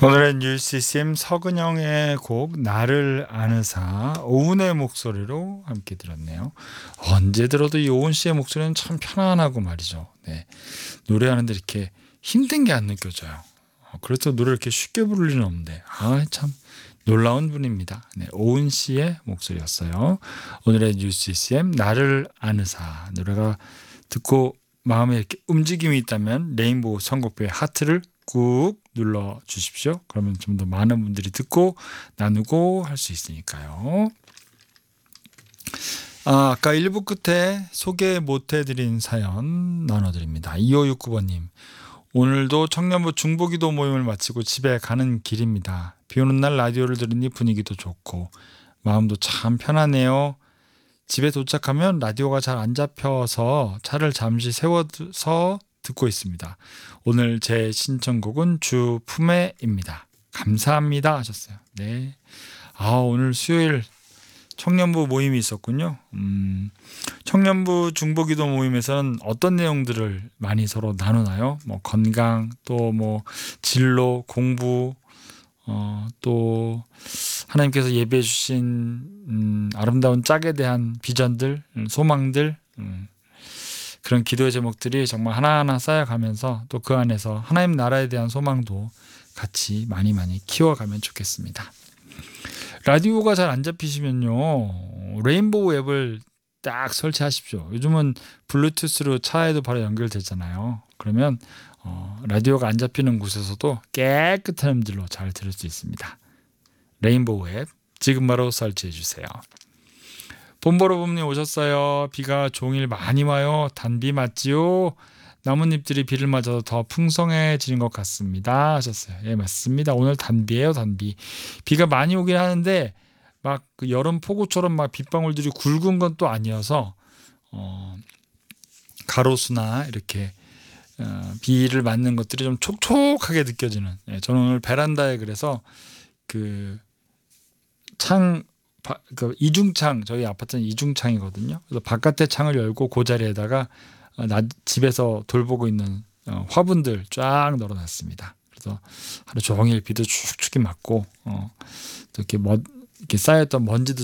오늘의 뉴스 CCM 서근영의 곡 나를 아느사 오은의 목소리로 함께 들었네요. 언제 들어도 이 오은 씨의 목소리는 참 편안하고 말이죠. 네. 노래하는데 이렇게 힘든 게 안 느껴져요. 그래서 노래를 이렇게 쉽게 부를 리는 없는데 참 놀라운 분입니다. 네, 오은 씨의 목소리였어요. 오늘의 뉴스 CCM 나를 아느사 노래가 듣고 마음에 이렇게 움직임이 있다면 레인보우 선곡표의 하트를 꾹 눌러 주십시오. 그러면 좀 더 많은 분들이 듣고 나누고 할 수 있으니까요. 아까 1부 끝에 소개 못 해드린 사연 나눠드립니다. 2569번님, 오늘도 청년부 중보기도 모임을 마치고 집에 가는 길입니다. 비 오는 날 라디오를 들으니 분위기도 좋고 마음도 참 편하네요. 집에 도착하면 라디오가 잘 안 잡혀서 차를 잠시 세워서 듣고 있습니다. 오늘 제 신청곡은 주품에입니다. 감사합니다 하셨어요. 네. 오늘 수요일 청년부 모임이 있었군요. 청년부 중보기도 모임에서는 어떤 내용들을 많이 서로 나누나요? 뭐 건강, 또 뭐 진로, 공부, 또 하나님께서 예배해 주신 아름다운 짝에 대한 비전들, 소망들, 그런 기도의 제목들이 정말 하나하나 쌓여가면서 또 그 안에서 하나님 나라에 대한 소망도 같이 많이 키워가면 좋겠습니다. 라디오가 잘 안 잡히시면요, 레인보우 앱을 딱 설치하십시오. 요즘은 블루투스로 차에도 바로 연결되잖아요. 그러면 라디오가 안 잡히는 곳에서도 깨끗한 음질로 잘 들을 수 있습니다. 레인보우 앱 지금 바로 설치해 주세요. 봄보로봄님 오셨어요. 비가 종일 많이 와요. 단비 맞지요? 나뭇잎들이 비를 맞아서 더 풍성해지는 것 같습니다 하셨어요. 예, 맞습니다. 오늘 단비예요. 단비. 비가 많이 오긴 하는데 막 그 여름 폭우처럼 막 빗방울들이 굵은 건 또 아니어서 가로수나 이렇게 비를 맞는 것들이 좀 촉촉하게 느껴지는. 예, 저는 오늘 베란다에 그래서 그 이중창, 저희 아파트는 이중창이거든요. 그래서 바깥에 창을 열고 그 자리에다가 집에서 돌보고 있는 화분들 쫙 널어놨습니다. 그래서 하루 종일 비도 축축히 맞고 또 이렇게 쌓였던 먼지도